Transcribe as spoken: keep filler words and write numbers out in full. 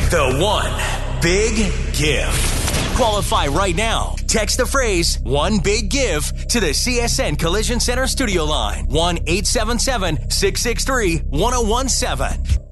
The One Big Give. Qualify right now. Text the phrase One Big Give to the C S N Collision Center studio line. one eight seven seven, six six three, one oh one seven.